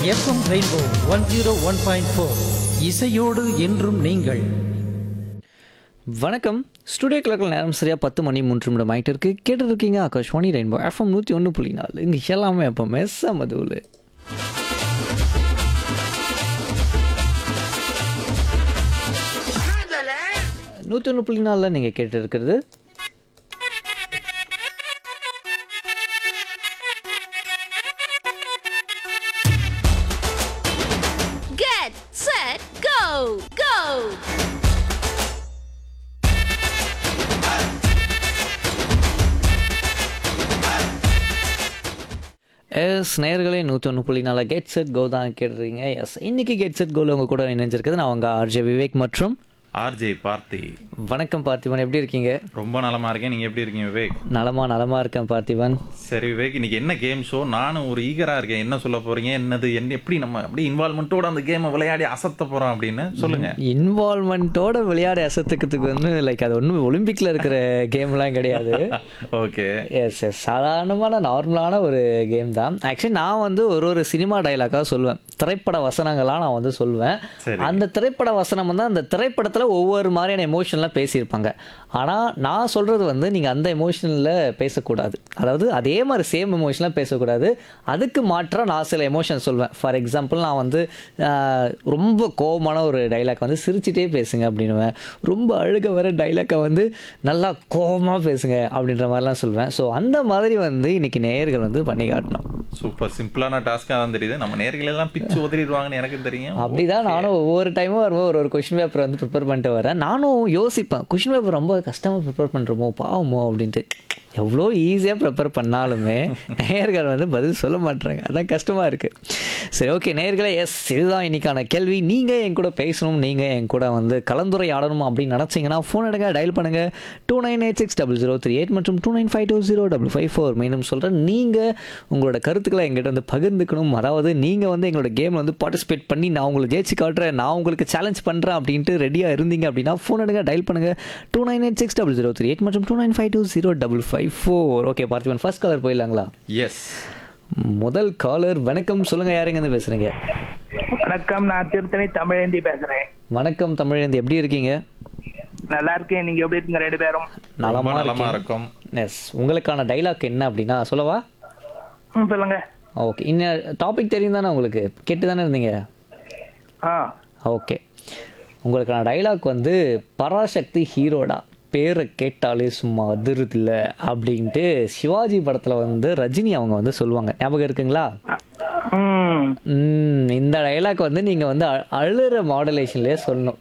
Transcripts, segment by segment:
FM rainbow 101.4 இசையோடு என்றும் நீங்கள். வணக்கம். ஸ்டுடியோ கிளக்கில் நேரம் சரியாக 10:03 ஆகிட்டு இருக்கு. கேட்டுருக்கீங்க ஆகாஷ்வாணி ரெயின்போ எஃப்எம் 101.4. இங்கே எல்லாமே எப்போவுமே சமதூள். 101.4 நீங்கள் கேட்டு இருக்கிறது Get set go go. S நேயர்களே, 101.4 கெட் செட் கோ தான் கேட்டுறீங்க. எஸ், இன்னைக்கு கெட் செட் கோவில் உங்கள் கூட இணைஞ்சிருக்குது. நான் உங்கள் ஆர்ஜே விவேக் மற்றும் ஆர்ஜே பார்த்தி. வணக்கம் பார்த்திபன், எப்படி இருக்கீங்க? ரொம்ப நலமா இருக்கேன். நீங்க எப்படி இருக்கீங்க விவேக்? நலமா இருக்கேன் பார்த்திபன். சரி விவேக், இன்னைக்கு என்ன கேம் ஷோ? நானும் ஒரு ஈகரா இருக்கேன். என்ன சொல்ல போறீங்க? என்னது என்ன எப்படி நம்ம அப்படி இன்வால்மெண்ட்டோட அந்த கேமை விளையாடி அசத்த போறோம் அப்படின்னு சொல்லுங்க. இன்வால்மெண்ட்டோட விளையாடி அசத்துக்கிறதுக்கு வந்து லைக் அது ஒன்றும் ஒலிம்பிக்ல இருக்கிற கேம்லாம் கிடையாது. ஓகே. எஸ் சாதாரணமான நார்மலான ஒரு கேம் தான். ஆக்சுவலி நான் வந்து ஒரு சினிமா டைலாக்காக சொல்லுவேன். திரைப்பட வசனங்களாக நான் வந்து சொல்லுவேன். அந்த திரைப்பட வசனம் வந்து அந்த திரைப்படத்தில் ஒவ்வொரு மாதிரியான எமோஷன்லாம் பேசியிருப்பாங்க. ஆனால் நான் சொல்கிறது வந்து நீங்கள் அந்த எமோஷனில் பேசக்கூடாது. அதாவது அதே மாதிரி சேம் எமோஷன்லாம் பேசக்கூடாது. அதுக்கு மாற்றாக நான் சில எமோஷன் சொல்வேன். ஃபார் எக்ஸாம்பிள், நான் வந்து ரொம்ப கோபமான ஒரு டைலாக் வந்து சிரிச்சிட்டே பேசுங்க அப்படின்னுவேன். ரொம்ப அழுக வர டைலாக்கை வந்து நல்லா கோபமாக பேசுங்க அப்படின்ற மாதிரிலாம் சொல்வேன். ஸோ அந்த மாதிரி வந்து இன்னைக்கு நேயர்கள் வந்து பண்ணி காட்டணும். சூப்பர் சிம்பிளான டாஸ்க்காக தான் தெரியுது. நம்ம நேர்கள் எல்லாம் பிச்சு உதறிடுவாங்கன்னு எனக்கு தெரியும். அப்படிதான் நானும் ஒவ்வொரு டைமும் வரும்போது ஒரு கொஸ்டின் பேப்பர் வந்து ப்ரிப்பேர் பண்ணிட்டு வரேன். நானும் யோசிப்பேன், கொஸ்டின் பேப்பர் ரொம்ப கஷ்டமாக ப்ரிப்பேர் பண்ணுறோமோ பாவமோ அப்படின்ட்டு. எவ்வளோ ஈஸியாக ப்ரிப்பேர் பண்ணாலுமே நேயர்கள் வந்து பதில் சொல்ல மாட்டுறாங்க. அதான் கஷ்டமாக இருக்குது. சரி, ஓகே நேயர்களே, எஸ் இதுதான் இன்னைக்கான கேள்வி. நீங்கள் என் கூட பேசணும், நீங்கள் என் கூட வந்து கலந்துரையாடணும் அப்படின்னு நினச்சிங்கன்னா ஃபோன் எடுங்க, டயல் பண்ணுங்கள் 29860038 மற்றும் 29520554. மீண்டும் சொல்கிறேன், நீங்கள் உங்களோட கருத்துக்களை எங்கிட்ட வந்து பகிர்ந்துக்கணும். அதாவது நீங்கள் வந்து எங்களோட கேமில் வந்து பார்ட்டிசிபேட் பண்ணி நான் உங்களுக்கு ஜெயிச்சு காட்டுறேன், நான் உங்களுக்கு சேலஞ்ச் பண்ணுறேன் அப்படின்ட்டு ரெடியாக இருந்தீங்க அப்படின்னா ஃபோன் எடுங்க, டயல் பண்ணுங்கள் 29860038 மற்றும் 29520554. Okay Parthiban, first collar போயிடலாங்களா? S, முதல் காலர். வணக்கம், சொல்லுங்க, யாருங்க இருந்து பேசுறீங்க? வணக்கம், நான் திருத்தணி தமிழேந்தி பேசுறேன். வணக்கம் தமிழேந்தி, எப்படி இருக்கீங்க? நல்லா இருக்கேன், நீங்க எப்படி இருக்கீங்க ரெண்டு பேரும்? நலமா இருக்கும். எஸ், உங்களுக்கான டைலாக் என்ன அப்படின்னா சொல்லவா? சொல்லுங்க. ஓகே, இன்னும் டாபிக் தெரியும் தானே உங்களுக்கு? கேட்டு தானே இருந்தீங்க? ஓகே, உங்களுக்கான டைலாக் வந்து பராசக்தி ஹீரோடா, பேரை கேட்டாலே சும்மா அதிருதில்ல அப்படின்ட்டு சிவாஜி படத்தில் வந்து ரஜினி அவங்க வந்து சொல்லுவாங்க. ஞாபகம் இருக்குங்களா? இந்த டைலாக் வந்து நீங்கள் வந்து அழுகிற மாடுலேஷன்லேயே சொல்லணும்.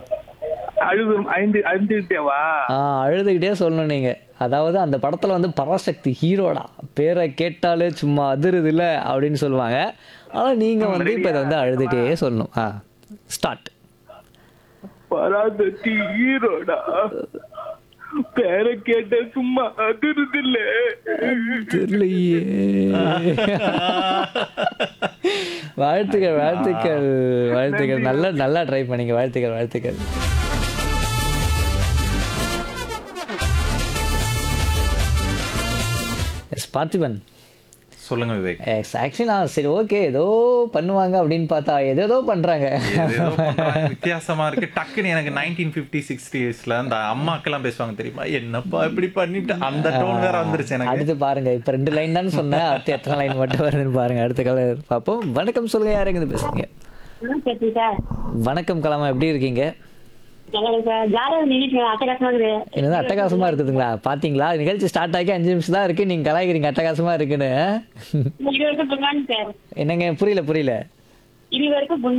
அழுதுகிட்டே சொல்லணும் நீங்கள். அதாவது அந்த படத்தில் வந்து பராசக்தி ஹீரோடா, பேரை கேட்டாலே சும்மா அதிருதில்ல அப்படின்னு சொல்லுவாங்க. ஆனால் நீங்கள் வந்து இப்போ இதை வந்து அழுதுகிட்டே சொல்லணும். ஸ்டார்ட். பராசக்தி ஹீரோடா, பேரை கேட்ட சும்மா அதிருதில்ல. தெரியலையே. வாழ்த்துக்கள் வாழ்த்துக்கள் வாழ்த்துக்கள், நல்லா ட்ரை பண்ணீங்க. வாழ்த்துக்கள். எஸ் பார்த்திபன், சொல்லுங்க விவேக். ஆக்சுவலி நான் சரி ஓகே ஏதோ பண்ணுவாங்க அப்படின்னு பார்த்தா ஏதோ பண்றாங்க. வித்தியாசமா இருக்கு. டக்குன்னு எனக்கு 1950 60ஸ்ல அந்த அம்மாக்கெல்லாம் பேசுவாங்க தெரியுமா, என்னப்பா இப்படி பண்ணிட்டு அந்த டோன் வேற வந்துருச்சு எனக்கு. அடுத்து பாருங்க, இப்ப 2 லைன் தான் சொன்னேன், அடுத்து எத்தனை லைன் மட்டும் வருதுன்னு பாருங்க. அடுத்த காலம் பார்ப்போம். வணக்கம், சொல்லுங்க, யாருங்க பேசுறீங்க? வணக்கம் கலாமா, எப்படி இருக்கீங்க? என்னது அட்டகாசமா இருக்குதுங்களா? பாத்தீங்களா, நிகழ்ச்சி ஸ்டார்ட் ஆகி 5 நிமிஷம் தான் இருக்கு, நீங்க கலாய்க்கிறீங்க அட்டகாசமா இருக்குன்னு. என்னங்க புரியல?